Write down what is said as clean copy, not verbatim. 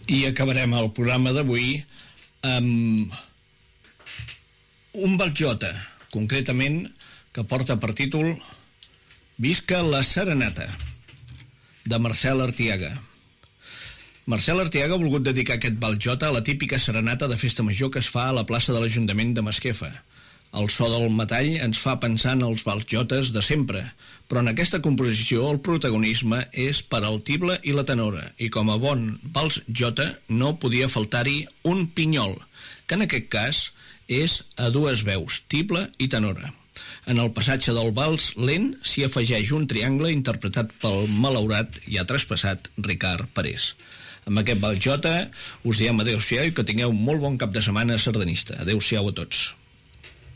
I acabarem el programa d'avui amb un Baljota, concretament, que porta per títol Visca la Serenata, de Marcel Artiaga. Marcel Artiaga ha volgut dedicar aquest Baljota a la típica serenata de festa major que es fa a la plaça de l'Ajuntament de Masquefa. El so del metall ens fa pensar en els Baljotes de sempre, però en aquesta composició el protagonisme és per al tible i la tenora, i com a bon Baljota no podia faltar-hi un pinyol, que en aquest cas és a dues veus, tible i tenora. En el passatge del vals lent s'hi afegeix un triangle interpretat pel malaurat, ja traspassat, Ricard Parés. Amb aquest Baljota us diem adeu-siau i que tingueu molt bon cap de setmana sardanista. Adeu-siau a tots.